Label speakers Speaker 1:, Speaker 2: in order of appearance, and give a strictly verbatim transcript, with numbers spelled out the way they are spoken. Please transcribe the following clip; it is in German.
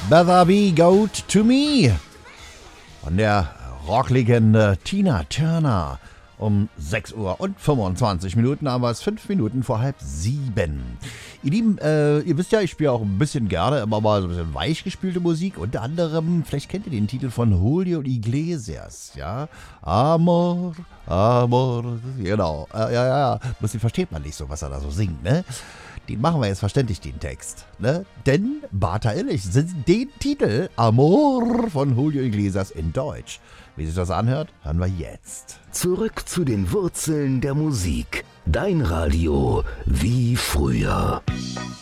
Speaker 1: Better Be Good to Me von der Rocklegende Tina Turner. Um sechs Uhr und fünfundzwanzig Minuten haben wir es, fünf Minuten vor halb sieben. Ihr Lieben, äh, ihr wisst ja, ich spiele auch ein bisschen gerne immer mal so ein bisschen weichgespülte Musik. Unter anderem, vielleicht kennt ihr den Titel von Julio Iglesias, ja? Amor, Amor, genau. Äh, ja, ja, muss versteht man nicht so, was er da so singt, ne? Den machen wir jetzt verständlich, den Text, ne? Denn Bata Illich singt den Titel Amor von Julio Iglesias in Deutsch. Wie sich das anhört, hören wir jetzt.
Speaker 2: Zurück zu den Wurzeln der Musik. Dein Radio wie früher.